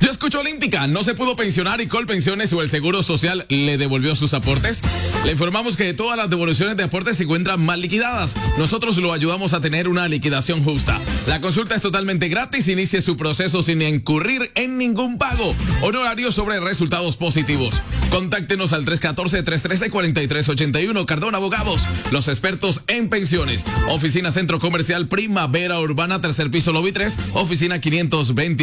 Yo escucho Olímpica, no se pudo pensionar y Colpensiones o el Seguro Social le devolvió sus aportes. Le informamos que todas las devoluciones de aportes se encuentran mal liquidadas. Nosotros lo ayudamos a tener una liquidación justa. La consulta es totalmente gratis, inicie su proceso sin incurrir en ningún pago. Honorario sobre resultados positivos. Contáctenos al 314-313-4381. Cardona Abogados, los expertos en pensiones. Oficina Centro Comercial Primavera Urbana, tercer piso, lobby 3, oficina 520.